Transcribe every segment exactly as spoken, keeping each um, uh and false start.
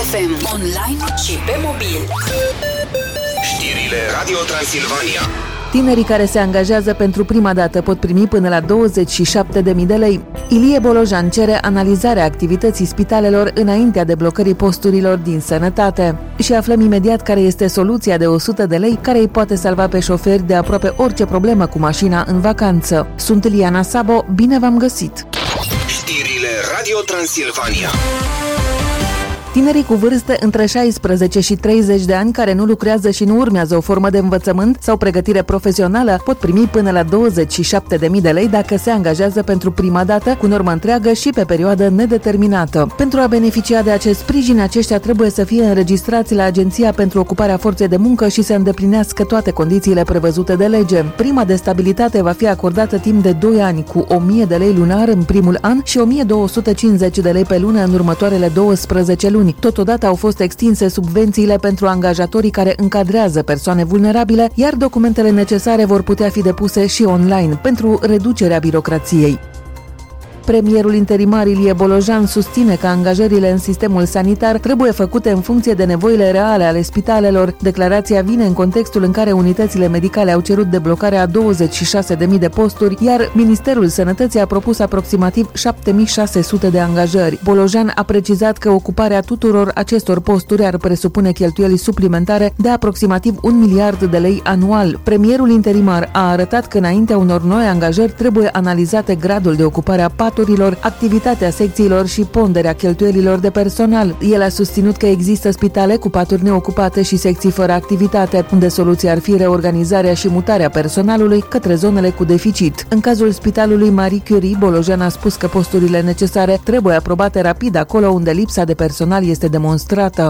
F M, online și pe mobil. Știrile Radio Transilvania. Tinerii care se angajează pentru prima dată pot primi până la douăzeci și șapte de mii de lei. Ilie Bolojan cere analizarea activității spitalelor înaintea deblocării posturilor din sănătate. Și aflăm imediat care este soluția de o sută de lei care îi poate salva pe șoferi de aproape orice problemă cu mașina în vacanță. Sunt Liana Sabo, bine v-am găsit! Știrile Radio Transilvania. Tinerii cu vârste între șaisprezece și treizeci de ani care nu lucrează și nu urmează o formă de învățământ sau pregătire profesională pot primi până la douăzeci și șapte de mii de lei dacă se angajează pentru prima dată cu normă întreagă și pe perioadă nedeterminată. Pentru a beneficia de acest sprijin, aceștia trebuie să fie înregistrați la Agenția pentru Ocuparea Forței de Muncă și să îndeplinească toate condițiile prevăzute de lege. Prima de stabilitate va fi acordată timp de doi ani cu o mie de lei lunar în primul an și o mie două sute cincizeci de lei pe lună în următoarele douăsprezece luni. Totodată au fost extinse subvențiile pentru angajatorii care încadrează persoane vulnerabile, iar documentele necesare vor putea fi depuse și online pentru reducerea birocrației. Premierul interimar Ilie Bolojan susține că angajările în sistemul sanitar trebuie făcute în funcție de nevoile reale ale spitalelor. Declarația vine în contextul în care unitățile medicale au cerut deblocarea a douăzeci și șase de mii de posturi, iar Ministerul Sănătății a propus aproximativ șapte mii șase sute de angajări. Bolojan a precizat că ocuparea tuturor acestor posturi ar presupune cheltuieli suplimentare de aproximativ un miliard de lei anual. Premierul interimar a arătat că înaintea unor noi angajări trebuie analizate gradul de ocupare a pat activitatea secțiilor și ponderea cheltuielilor de personal. El a susținut că există spitale cu paturi neocupate și secții fără activitate, unde soluția ar fi reorganizarea și mutarea personalului către zonele cu deficit. În cazul spitalului Marie Curie, Bolojan a spus că posturile necesare trebuie aprobate rapid acolo unde lipsa de personal este demonstrată.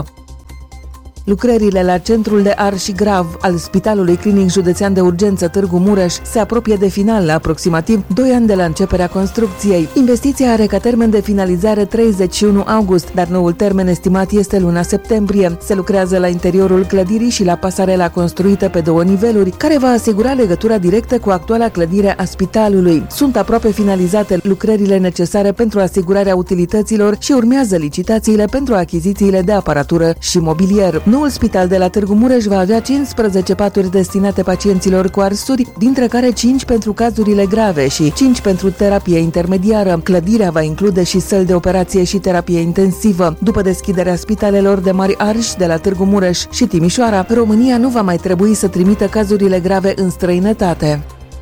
Lucrările la Centrul de Arși Grav al Spitalului Clinic Județean de Urgență Târgu Mureș se apropie de final la aproximativ doi ani de la începerea construcției. Investiția are ca termen de finalizare treizeci și unu august, dar noul termen estimat este luna septembrie. Se lucrează la interiorul clădirii și la pasarela construită pe două niveluri, care va asigura legătura directă cu actuala clădire a spitalului. Sunt aproape finalizate lucrările necesare pentru asigurarea utilităților și urmează licitațiile pentru achizițiile de aparatură și mobilier. Noul spital de la Târgu Mureș va avea cincisprezece paturi destinate pacienților cu arsuri, dintre care cinci pentru cazurile grave și cinci pentru terapie intermediară. Clădirea va include și săli de operație și terapie intensivă. După deschiderea spitalelor de mari arși de la Târgu Mureș și Timișoara, România nu va mai trebui să trimită cazurile grave în străinătate.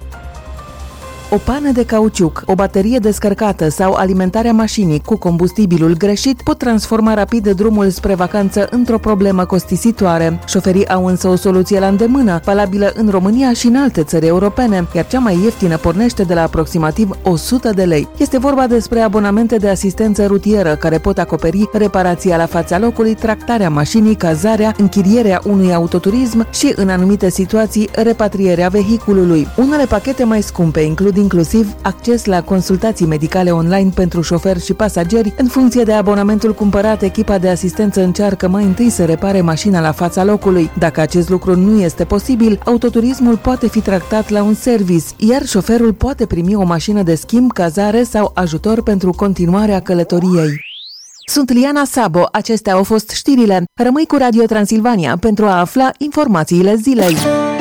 O pană de cauciuc, o baterie descărcată sau alimentarea mașinii cu combustibilul greșit pot transforma rapid drumul spre vacanță într-o problemă costisitoare. Șoferii au însă o soluție la îndemână, valabilă în România și în alte țări europene, iar cea mai ieftină pornește de la aproximativ o sută de lei. Este vorba despre abonamente de asistență rutieră care pot acoperi reparația la fața locului, tractarea mașinii, cazarea, închirierea unui autoturism și, în anumite situații, repatrierea vehiculului. Unele pachete mai scumpe includ inclusiv acces la consultații medicale online pentru șoferi și pasageri. În funcție de abonamentul cumpărat, echipa de asistență încearcă mai întâi să repare mașina la fața locului. Dacă acest lucru nu este posibil, autoturismul poate fi tractat la un service, iar șoferul poate primi o mașină de schimb, cazare sau ajutor pentru continuarea călătoriei. Sunt Liana Sabo, acestea au fost știrile. Rămâi cu Radio Transilvania pentru a afla informațiile zilei.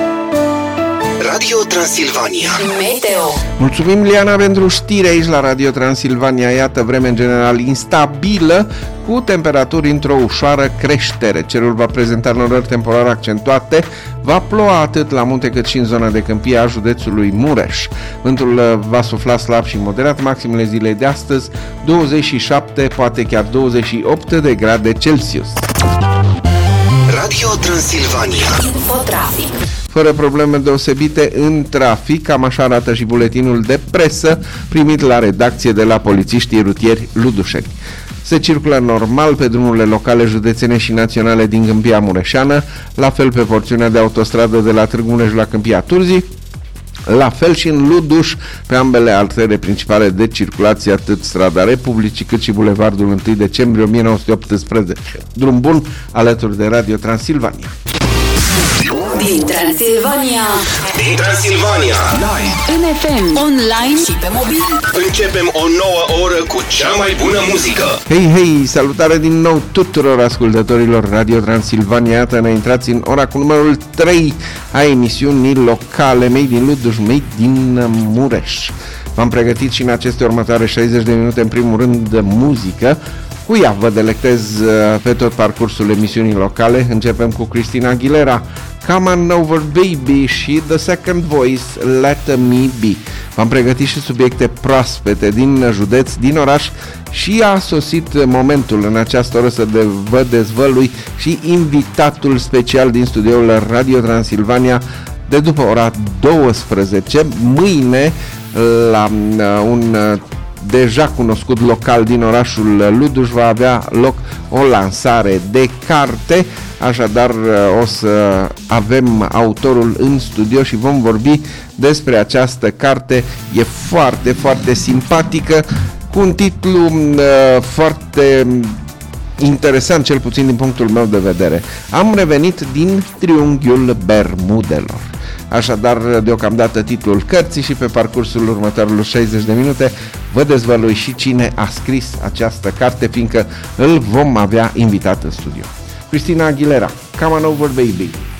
Radio Transilvania. Meteo. Mulțumim, Liana, pentru știri aici la Radio Transilvania. Iată, vreme în general instabilă, cu temperaturi într-o ușoară creștere. Cerul va prezenta norări temporare accentuate, va ploua atât la munte cât și în zona de câmpie a județului Mureș. Vântul va sufla slab și moderat, maximele zilei de astăzi douăzeci și șapte, poate chiar douăzeci și opt de grade Celsius. Radio Transilvania. Infotrafic. Fără probleme deosebite în trafic, cam așa arată și buletinul de presă primit la redacție de la polițiștii rutieri Ludușeni. Se circulă normal pe drumurile locale, județene și naționale din Câmpia Mureșeană, la fel pe porțiunea de autostradă de la Târgu Mureș la Câmpia Turzii, la fel și în Luduș, pe ambele artere principale de circulație, atât strada Republicii cât și bulevardul întâi decembrie o mie nouă sute optsprezece. Drum bun alături de Radio Transilvania. Din Transilvania. Din Transilvania. Live. În F M. Online și pe mobil. Începem o nouă oră cu cea mai bună muzică. Hei, hei, salutare din nou tuturor ascultătorilor Radio Transilvania. Iată, ne intrați în ora cu numărul trei a emisiunii locale Made in Luduș, Made din Mureș. V-am pregătit și în aceste următoare șaizeci de minute, în primul rând, muzică. Cu ea vă delectez pe tot parcursul emisiunii locale. Începem cu Christina Aguilera, Come On Over Baby, și The Second Voice, Let Me Be. V-am pregătit și subiecte proaspete din județ, din oraș, și a sosit momentul în această oră să de- vă dezvălui și invitatul special din studioul Radio Transilvania de după ora douăsprezece. Mâine, la un deja cunoscut local din orașul Luduș, va avea loc o lansare de carte, așadar o să avem autorul în studio și vom vorbi despre această carte. E foarte, foarte simpatică, cu un titlu uh, foarte interesant, cel puțin din punctul meu de vedere. Am revenit din Triunghiul Bermudelor. Așadar, deocamdată titlul cărții, și pe parcursul următoarelor șaizeci de minute vă dezvălui și cine a scris această carte, fiindcă îl vom avea invitat în studio. Christina Aguilera, Come On Over Baby.